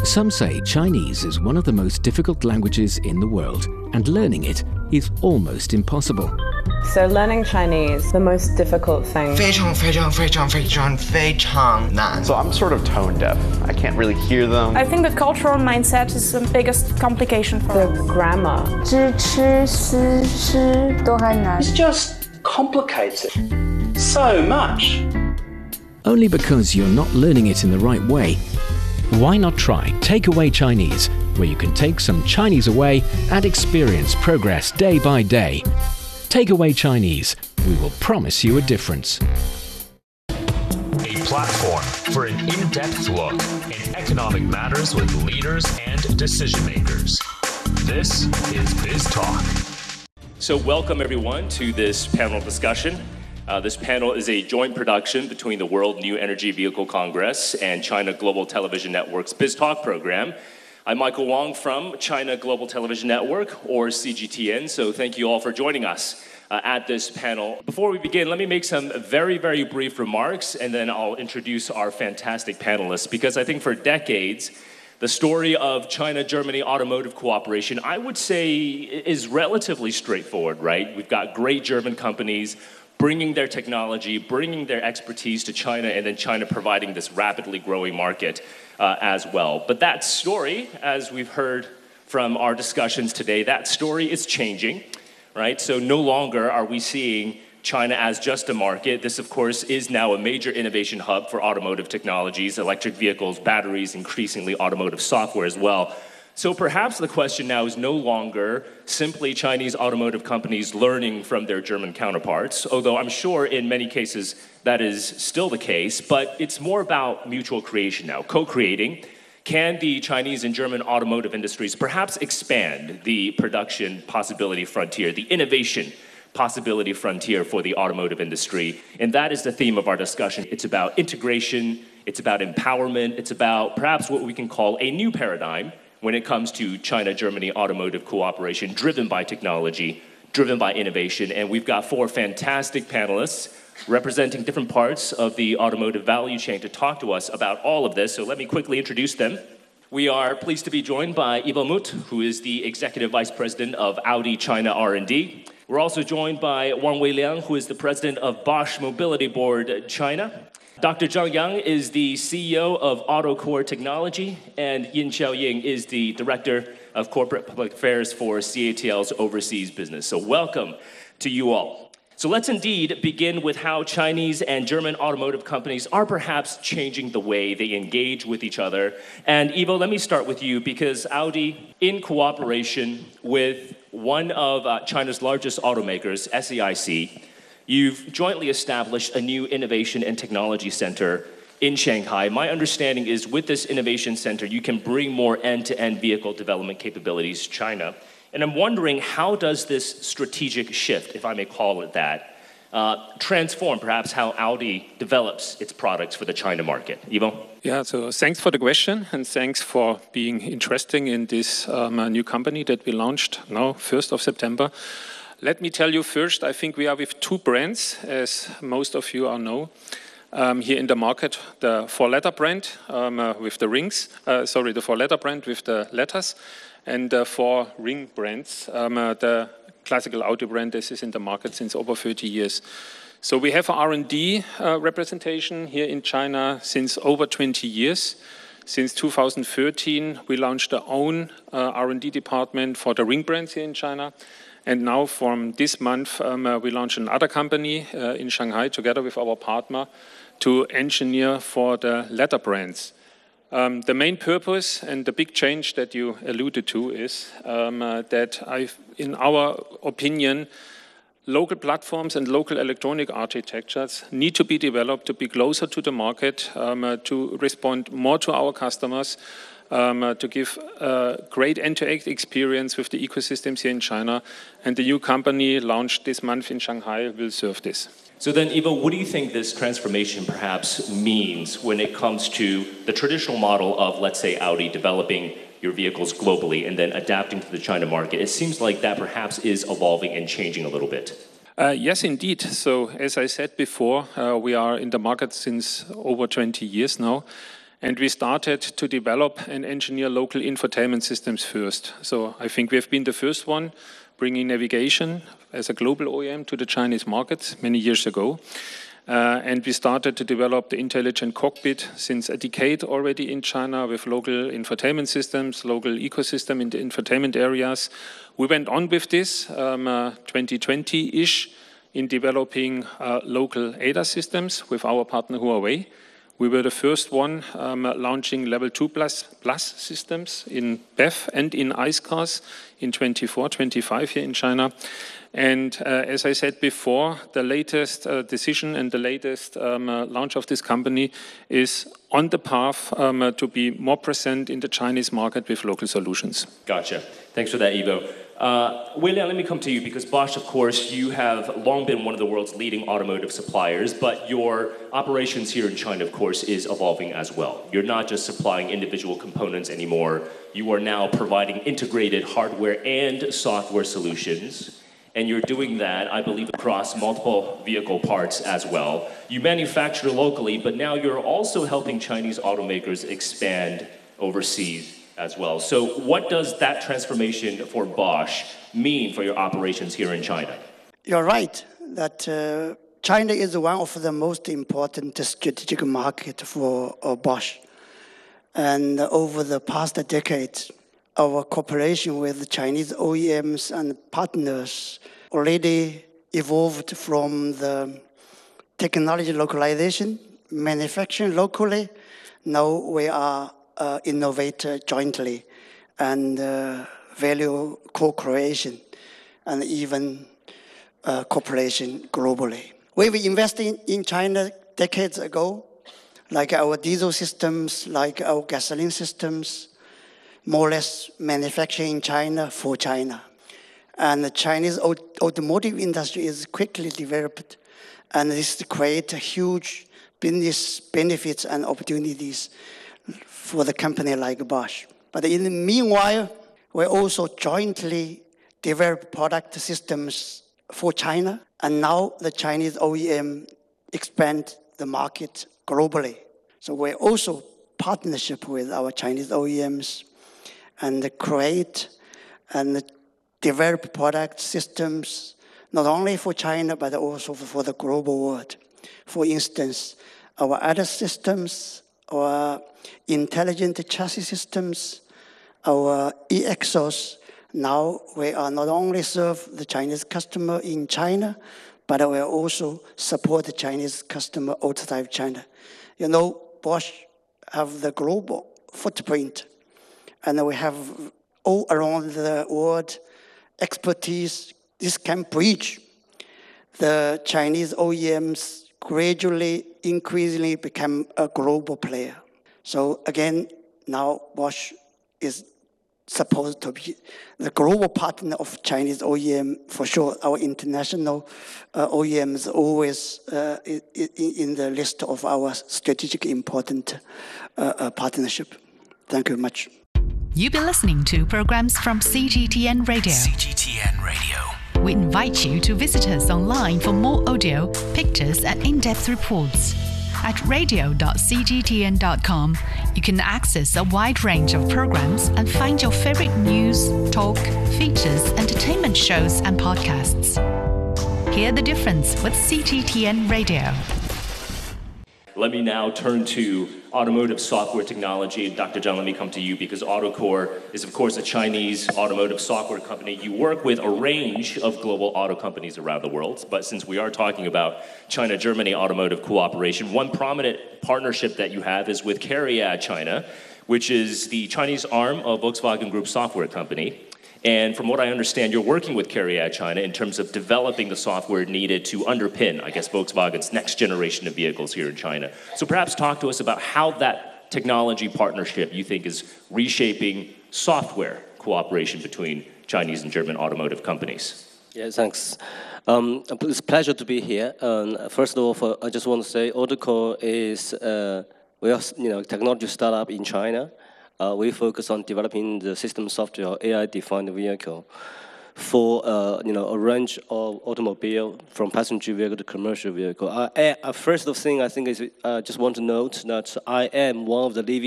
Some say Chinese is one of the most difficult languages in the world, and learning it is almost impossible. So learning Chinese, the most difficult thing. 非常难. So I'm sort of tone deaf. I can't really hear them. I think the cultural mindset is the biggest complication for The us. grammar. 知吃思诗都还难。 It's just complicated so much. Only because you're not learning it in the right way. Why not try Takeaway Chinese, where you can take some Chinese away and experience progress day by day. Takeaway Chinese, we will promise you a difference. A platform for an in-depth look in economic matters with leaders and decision makers. This is Biz Talk. So welcome everyone to this panel discussion. This panel is a joint production between the World New Energy Vehicle Congress and China Global Television Network's Biz Talk program. I'm Michael Wong from China Global Television Network, or CGTN, so thank you all for joining us at this panel. Before we begin, let me make some very, very brief remarks, and then I'll introduce our fantastic panelists, because I think for decades, the story of China-Germany automotive cooperation, I would say, is relatively straightforward, right? We've got great German companies bringing their technology, bringing their expertise to China, and then China providing this rapidly growing market as well. But that story, as we've heard from our discussions today, that story is changing, right? So no longer are we seeing China as just a market. This, of course, is now a major innovation hub for automotive technologies, electric vehicles, batteries, increasingly automotive software as well. So perhaps the question now is no longer simply Chinese automotive companies learning from their German counterparts, although I'm sure in many cases that is still the case, but it's more about mutual creation now, co-creating. Can the Chinese and German automotive industries perhaps expand the production possibility frontier, the innovation possibility frontier for the automotive industry? And that is the theme of our discussion. It's about integration, it's about empowerment, it's about perhaps what we can call a new paradigm when it comes to China-Germany automotive cooperation, driven by technology, driven by innovation. And we've got four fantastic panelists representing different parts of the automotive value chain to talk to us about all of this. So let me quickly introduce them. We are pleased to be joined by Ivo Muth, who is the Executive Vice President of Audi China R&D. We're also joined by Wang Weiliang, who is the President of Bosch Mobility Board China. Dr. Zhang Yang is the CEO of AutoCore Technology, and Yin Xiaoying is the Director of Corporate Public Affairs for CATL's overseas business. So welcome to you all. So let's indeed begin with how Chinese and German automotive companies are perhaps changing the way they engage with each other. And Ivo, let me start with you, because Audi, in cooperation with one of China's largest automakers, SAIC, you've jointly established a new innovation and technology center in Shanghai. My understanding is with this innovation center, you can bring more end-to-end vehicle development capabilities to China. And I'm wondering, how does this strategic shift, if I may call it that, transform perhaps how Audi develops its products for the China market? Ivo? Yeah, so thanks for the question, and thanks for being interested in this new company that we launched now, 1st of September. Let me tell you first, I think we are with two brands, as most of you know, here in the market. The four-letter brand with the rings, the four-letter brand with the letters, and the four ring brands, the classical Audi brand. This is in the market since over 30 years. So we have R&D representation here in China since over 20 years. Since 2013, we launched our own R&D department for the ring brands here in China. And now from this month, we launched another company in Shanghai together with our partner to engineer for the letter brands. The main purpose and the big change that you alluded to is that in our opinion, local platforms and local electronic architectures need to be developed to be closer to the market, to respond more to our customers, to give a great end-to-end experience with the ecosystems here in China. And the new company launched this month in Shanghai will serve this. So then, Ivo, what do you think this transformation perhaps means when it comes to the traditional model of, let's say, Audi developing your vehicles globally and then adapting to the China market? It seems like that perhaps is evolving and changing a little bit. Yes, indeed. So as I said before, we are in the market since over 20 years now. And we started to develop and engineer local infotainment systems first. So I think we have been the first one bringing navigation as a global OEM to the Chinese market many years ago. And we started to develop the intelligent cockpit since a decade already in China with local infotainment systems, local ecosystem in the infotainment areas. We went on with this 2020-ish in developing local ADAS systems with our partner Huawei. We were the first one launching level 2+ systems in BEV and in ICE cars in 24, 25 here in China. And as I said before, the latest decision and the latest launch of this company is on the path to be more present in the Chinese market with local solutions. Gotcha. Thanks for that, Ivo. Wei-Liang, let me come to you because Bosch, of course, you have long been one of the world's leading automotive suppliers, but your operations here in China, of course, is evolving as well. You're not just supplying individual components anymore. You are now providing integrated hardware and software solutions. And you're doing that, I believe, across multiple vehicle parts as well. You manufacture locally, but now you're also helping Chinese automakers expand overseas as well. So what does that transformation for Bosch mean for your operations here in China? You're right that China is one of the most important strategic markets for Bosch. And over the past decade, our cooperation with Chinese OEMs and partners already evolved from the technology localization, manufacturing locally. Now we are innovate jointly and value co-creation and even cooperation globally. We've invested in China decades ago, like our diesel systems, like our gasoline systems, more or less manufacturing in China for China. And the Chinese automotive industry is quickly developed, and this creates huge business benefits and opportunities for the company like Bosch. But in the meanwhile, we also jointly develop product systems for China, and now the Chinese OEM expand the market globally. So we're also partnership with our Chinese OEMs and create and develop product systems, not only for China, but also for the global world. For instance, our ADAS systems, our intelligent chassis systems, our e-exhaust, now we are not only serve the Chinese customer in China, but we also support the Chinese customer outside China. You know, Bosch have the global footprint, and we have all around the world expertise. This can bridge the Chinese OEMs gradually, increasingly become a global player. So again, now Bosch is supposed to be the global partner of Chinese OEM. For sure, our international OEMs always in the list of our strategic important partnership. Thank you very much. You've been listening to programs from CGTN Radio. CGTN Radio. We invite you to visit us online for more audio, pictures, and in-depth reports. At radio.cgtn.com, you can access a wide range of programs and find your favorite news, talk, features, entertainment shows, and podcasts. Hear the difference with CGTN Radio. Let me now turn to automotive software technology. Dr. Zhang, let me come to you because Autocore is, of course, a Chinese automotive software company. You work with a range of global auto companies around the world, but since we are talking about China-Germany automotive cooperation, one prominent partnership that you have is with CARIAD China, which is the Chinese arm of Volkswagen Group software company. And from what I understand, you're working with CARIAD China in terms of developing the software needed to underpin, I guess, Volkswagen's next generation of vehicles here in China. So perhaps talk to us about how that technology partnership you think is reshaping software cooperation between Chinese and German automotive companies. Yeah, thanks. It's a pleasure to be here. First of all, I just want to say Autocore is we are technology startup in China. We focus on developing the system software AI-defined vehicle. for a range of automobile, from passenger vehicle to commercial vehicle. First thing I think is I just want to note that I am one of the leading